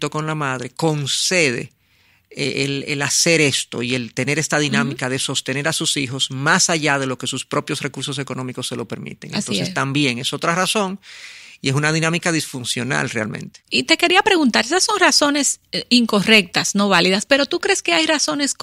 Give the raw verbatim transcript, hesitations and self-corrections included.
conflicto con la madre, concede el, el hacer esto y el tener esta dinámica uh-huh. de sostener a sus hijos más allá de lo que sus propios recursos económicos se lo permiten. Así Entonces es. También es otra razón y es una dinámica disfuncional realmente. Y te quería preguntar, esas son razones eh, incorrectas, no válidas, pero ¿tú crees que hay razones